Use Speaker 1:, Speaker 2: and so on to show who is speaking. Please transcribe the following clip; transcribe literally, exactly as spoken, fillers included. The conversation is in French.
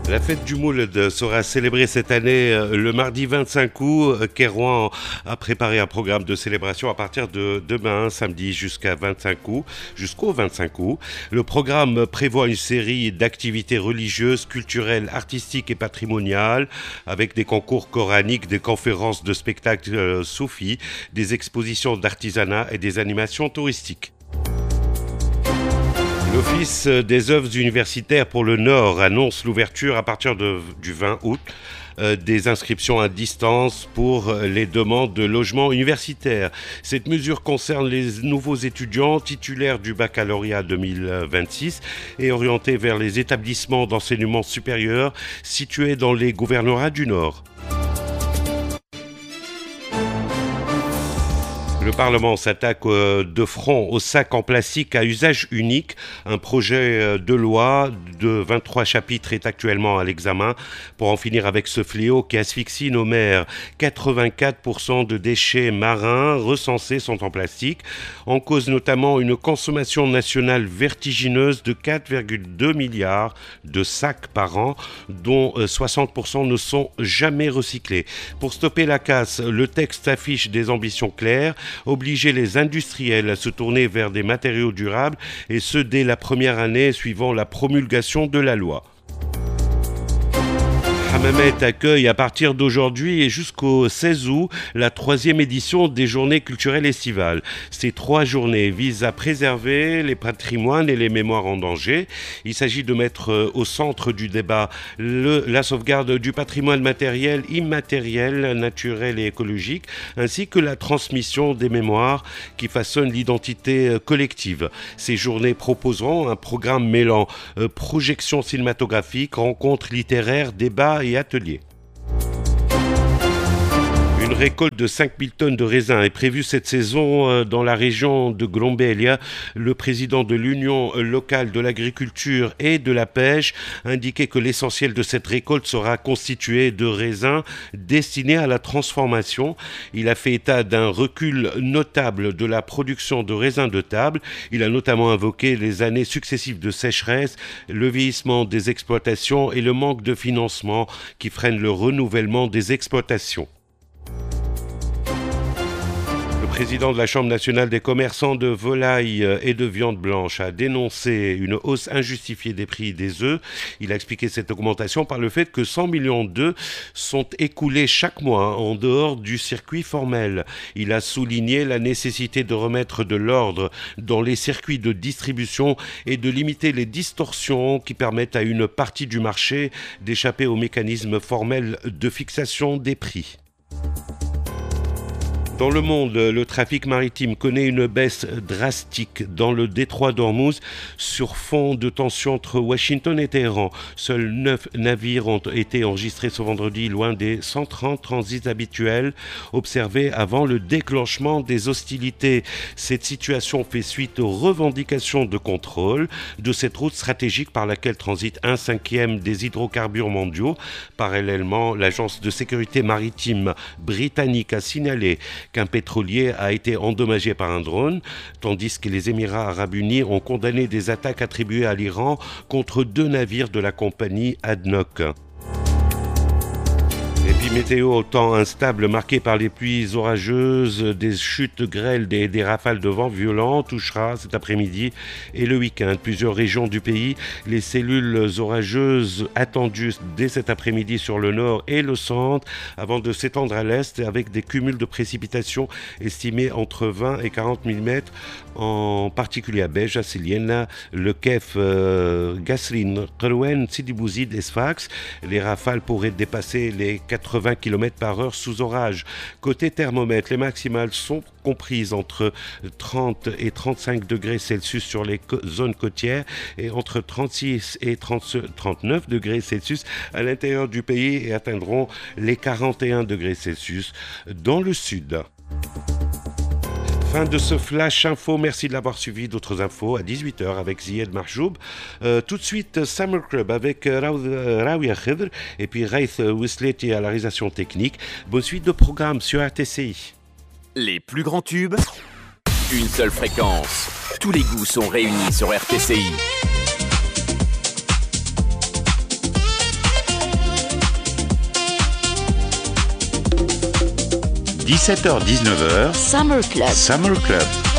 Speaker 1: La fête du Mouled sera célébrée cette année le mardi vingt-cinq août. Kairouan a préparé un programme de célébration à partir de demain, samedi, jusqu'à vingt-cinq août, jusqu'au vingt-cinq août. Le programme prévoit une série d'activités religieuses, culturelles, artistiques et patrimoniales, avec des concours coraniques, des conférences de spectacles soufis, des expositions d'artisanat et des animations touristiques. L'Office des œuvres universitaires pour le Nord annonce l'ouverture à partir de, du vingt août euh, des inscriptions à distance pour les demandes de logement universitaire. Cette mesure concerne les nouveaux étudiants titulaires du baccalauréat deux mille vingt-six et orientés vers les établissements d'enseignement supérieur situés dans les gouvernorats du Nord. Le Parlement s'attaque de front au sac en plastique à usage unique. Un projet de loi de vingt-trois chapitres est actuellement à l'examen pour en finir avec ce fléau qui asphyxie nos mers. quatre-vingt-quatre pour cent de déchets marins recensés sont en plastique. En cause notamment une consommation nationale vertigineuse de quatre virgule deux milliards de sacs par an, dont soixante pour cent ne sont jamais recyclés. Pour stopper la casse, le texte affiche des ambitions claires. Obliger les industriels à se tourner vers des matériaux durables, et ce dès la première année suivant la promulgation de la loi. Hammamet accueille à partir d'aujourd'hui et jusqu'au seize août la troisième édition des journées culturelles estivales. Ces trois journées visent à préserver les patrimoines et les mémoires en danger. Il s'agit de mettre au centre du débat le, la sauvegarde du patrimoine matériel, immatériel, naturel et écologique, ainsi que la transmission des mémoires qui façonnent l'identité collective. Ces journées proposeront un programme mêlant euh, projections cinématographiques, rencontres littéraires, débats et ateliers. Une récolte de cinq mille tonnes de raisins est prévue cette saison dans la région de Grombelia. Le président de l'Union locale de l'agriculture et de la pêche indiquait que l'essentiel de cette récolte sera constitué de raisins destinés à la transformation. Il a fait état d'un recul notable de la production de raisins de table. Il a notamment invoqué les années successives de sécheresse, le vieillissement des exploitations et le manque de financement qui freinent le renouvellement des exploitations. Le président de la Chambre nationale des commerçants de volailles et de viande blanche a dénoncé une hausse injustifiée des prix des œufs. Il a expliqué cette augmentation par le fait que cent millions d'œufs sont écoulés chaque mois en dehors du circuit formel. Il a souligné la nécessité de remettre de l'ordre dans les circuits de distribution et de limiter les distorsions qui permettent à une partie du marché d'échapper au mécanisme formel de fixation des prix. Dans le monde, le trafic maritime connaît une baisse drastique dans le détroit d'Ormuz sur fond de tensions entre Washington et Téhéran. Seuls neuf navires ont été enregistrés ce vendredi, loin des cent trente transits habituels observés avant le déclenchement des hostilités. Cette situation fait suite aux revendications de contrôle de cette route stratégique par laquelle transite un cinquième des hydrocarbures mondiaux. Parallèlement, l'agence de sécurité maritime britannique a signalé qu'un pétrolier a été endommagé par un drone, tandis que les Émirats arabes unis ont condamné des attaques attribuées à l'Iran contre deux navires de la compagnie A D N O C. Et puis météo au temps instable marqué par les pluies orageuses, des chutes grêles, des, des rafales de vent violents touchera cet après-midi et le week-end. Plusieurs régions du pays, les cellules orageuses attendues dès cet après-midi sur le nord et le centre avant de s'étendre à l'est avec des cumuls de précipitations estimés entre vingt et quarante millimètres, en particulier à Beja, Siliena, Le Kef, euh, Gasrin, Qerwen, Sidi Bouzid et Sfax. Les rafales pourraient dépasser les quatre-vingts kilomètres par heure sous orage. Côté thermomètre, les maximales sont comprises entre trente et trente-cinq degrés Celsius sur les co- zones côtières et entre trente-six et trente, trente-neuf degrés Celsius à l'intérieur du pays et atteindront les quarante et un degrés Celsius dans le sud. Fin de ce Flash Info, merci de l'avoir suivi. D'autres infos à dix-huit heures avec Zied Marjoub. Euh, tout de suite, Summer Club avec Rawia Khidr et puis Raith Wisleti à la réalisation technique. Bonne suite de programme sur R T C I.
Speaker 2: Les plus grands tubes, une seule fréquence. Tous les goûts sont réunis sur R T C I.
Speaker 3: dix-sept heures dix-neuf heures,
Speaker 4: Summer Club.
Speaker 3: Summer Club.